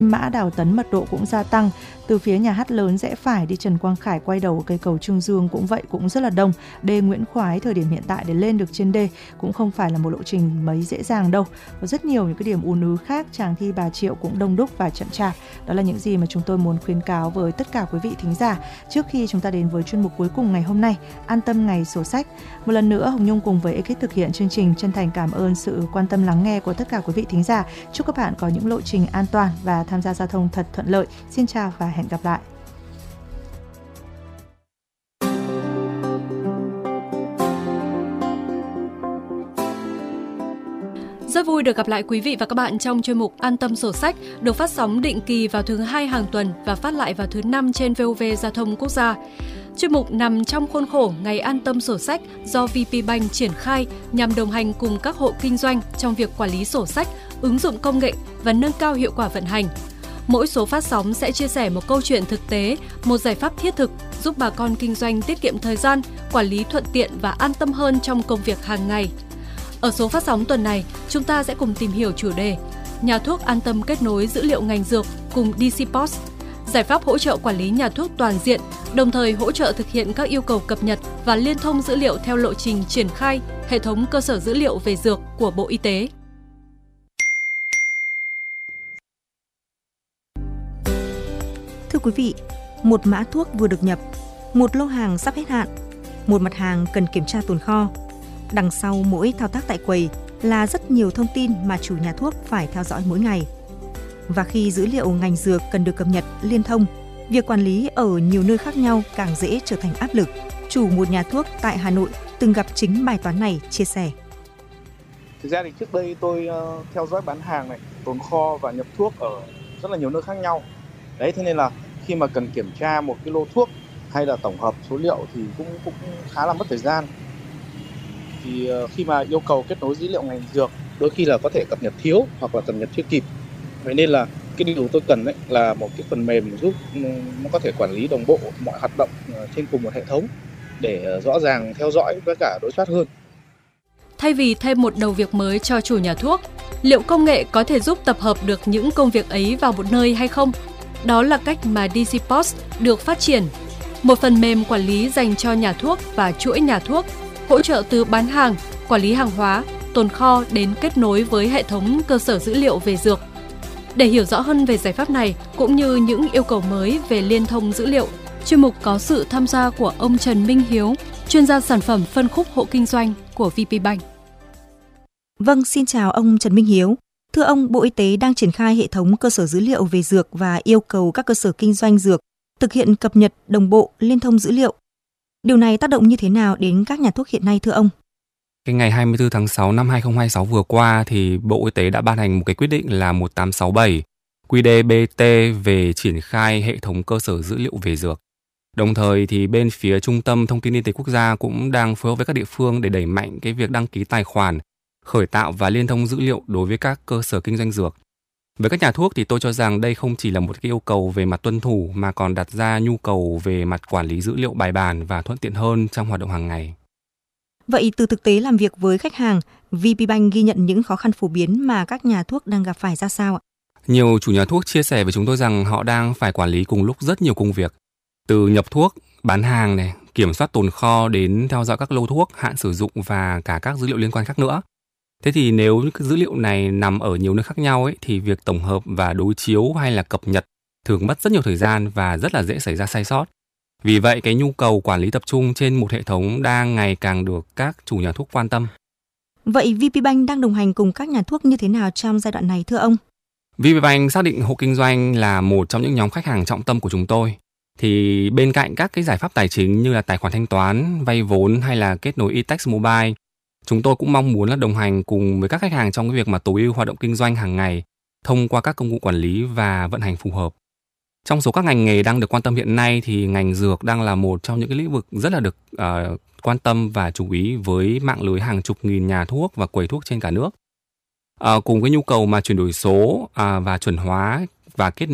Mã Đào Tấn mật độ cũng gia tăng. Từ phía nhà hát lớn rẽ phải đi Trần Quang Khải quay đầu cây cầu Trương Dương cũng vậy, cũng rất là đông. Đê Nguyễn Khoái thời điểm hiện tại để lên được trên đê cũng không phải là một lộ trình mấy dễ dàng đâu. Có rất nhiều những cái điểm ùn ứ khác. Tràng Thi Bà Triệu cũng đông đúc và chậm chạp. Đó là những gì mà chúng tôi muốn khuyến cáo với tất cả quý vị thính giả trước khi chúng ta đến với chuyên mục cuối cùng ngày hôm nay, An Tâm Ngày Sổ Sách. Một lần nữa, Hồng Nhung cùng với ekip thực hiện chương trình chân thành cảm ơn sự quan tâm lắng nghe của tất cả quý vị thính giả. Chúc các bạn có những lộ trình an toàn và tham gia giao thông thật thuận lợi. Xin chào và hẹn gặp lại. Rất vui được gặp lại quý vị và các bạn trong chuyên mục An Tâm Sổ Sách được phát sóng định kỳ vào thứ 2 hàng tuần và phát lại vào thứ 5 trên VOV Giao thông Quốc gia. Chuyên mục nằm trong khuôn khổ Ngày An Tâm Sổ Sách do VPBank triển khai nhằm đồng hành cùng các hộ kinh doanh trong việc quản lý sổ sách, ứng dụng công nghệ và nâng cao hiệu quả vận hành. Mỗi số phát sóng sẽ chia sẻ một câu chuyện thực tế, một giải pháp thiết thực giúp bà con kinh doanh tiết kiệm thời gian, quản lý thuận tiện và an tâm hơn trong công việc hàng ngày. Ở số phát sóng tuần này, chúng ta sẽ cùng tìm hiểu chủ đề Nhà thuốc an tâm kết nối dữ liệu ngành dược cùng DCPOS, giải pháp hỗ trợ quản lý nhà thuốc toàn diện, đồng thời hỗ trợ thực hiện các yêu cầu cập nhật và liên thông dữ liệu theo lộ trình triển khai hệ thống cơ sở dữ liệu về dược của Bộ Y tế. Thưa quý vị, một mã thuốc vừa được nhập, một lô hàng sắp hết hạn, một mặt hàng cần kiểm tra tồn kho. Đằng sau mỗi thao tác tại quầy là rất nhiều thông tin mà chủ nhà thuốc phải theo dõi mỗi ngày. Và khi dữ liệu ngành dược cần được cập nhật liên thông, việc quản lý ở nhiều nơi khác nhau càng dễ trở thành áp lực. Chủ một nhà thuốc tại Hà Nội từng gặp chính bài toán này chia sẻ. Thực ra thì trước đây tôi theo dõi bán hàng này, tồn kho và nhập thuốc ở rất là nhiều nơi khác nhau. Đấy, thế nên là khi mà cần kiểm tra một cái lô thuốc hay là tổng hợp số liệu thì cũng khá là mất thời gian. Thì khi mà yêu cầu kết nối dữ liệu ngành dược, đôi khi là có thể cập nhật thiếu hoặc là cập nhật chưa kịp. Vậy nên là cái điều tôi cần đấy là một cái phần mềm giúp nó có thể quản lý đồng bộ mọi hoạt động trên cùng một hệ thống để rõ ràng theo dõi với cả đối soát hơn. Thay vì thêm một đầu việc mới cho chủ nhà thuốc, liệu công nghệ có thể giúp tập hợp được những công việc ấy vào một nơi hay không? Đó là cách mà DCPOS được phát triển, một phần mềm quản lý dành cho nhà thuốc và chuỗi nhà thuốc, hỗ trợ từ bán hàng, quản lý hàng hóa, tồn kho đến kết nối với hệ thống cơ sở dữ liệu về dược. Để hiểu rõ hơn về giải pháp này cũng như những yêu cầu mới về liên thông dữ liệu, chuyên mục có sự tham gia của ông Trần Minh Hiếu, chuyên gia sản phẩm phân khúc hộ kinh doanh của VPBank. Vâng, xin chào ông Trần Minh Hiếu. Thưa ông, Bộ Y tế đang triển khai hệ thống cơ sở dữ liệu về dược và yêu cầu các cơ sở kinh doanh dược thực hiện cập nhật đồng bộ liên thông dữ liệu. Điều này tác động như thế nào đến các nhà thuốc hiện nay thưa ông? Cái ngày 24 tháng 6 năm 2026 vừa qua thì Bộ Y tế đã ban hành một cái quyết định là 1867 QĐ-BT về triển khai hệ thống cơ sở dữ liệu về dược. Đồng thời thì bên phía Trung tâm Thông tin Y tế Quốc gia cũng đang phối hợp với các địa phương để đẩy mạnh cái việc đăng ký tài khoản, khởi tạo và liên thông dữ liệu đối với các cơ sở kinh doanh dược. Với các nhà thuốc thì tôi cho rằng đây không chỉ là một cái yêu cầu về mặt tuân thủ mà còn đặt ra nhu cầu về mặt quản lý dữ liệu bài bản và thuận tiện hơn trong hoạt động hàng ngày. Vậy từ thực tế làm việc với khách hàng, VPBank ghi nhận những khó khăn phổ biến mà các nhà thuốc đang gặp phải ra sao ạ? Nhiều chủ nhà thuốc chia sẻ với chúng tôi rằng họ đang phải quản lý cùng lúc rất nhiều công việc. Từ nhập thuốc, bán hàng này, kiểm soát tồn kho đến theo dõi các lô thuốc, hạn sử dụng và cả các dữ liệu liên quan khác nữa. Thế thì nếu những dữ liệu này nằm ở nhiều nơi khác nhau ấy, thì việc tổng hợp và đối chiếu hay là cập nhật thường mất rất nhiều thời gian và rất là dễ xảy ra sai sót. Vì vậy, cái nhu cầu quản lý tập trung trên một hệ thống đang ngày càng được các chủ nhà thuốc quan tâm. Vậy VPBank đang đồng hành cùng các nhà thuốc như thế nào trong giai đoạn này thưa ông? VPBank xác định hộ kinh doanh là một trong những nhóm khách hàng trọng tâm của chúng tôi. Thì bên cạnh các cái giải pháp tài chính như là tài khoản thanh toán, vay vốn hay là kết nối eText Mobile, chúng tôi cũng mong muốn là đồng hành cùng với các khách hàng trong cái việc mà tối ưu hoạt động kinh doanh hàng ngày thông qua các công cụ quản lý và vận hành phù hợp. Trong số các ngành nghề đang được quan tâm hiện nay thì ngành dược đang là một trong những cái lĩnh vực rất là được quan tâm và chú ý với mạng lưới hàng chục nghìn nhà thuốc và quầy thuốc trên cả nước. Cùng với nhu cầu mà chuyển đổi số và chuẩn hóa và kết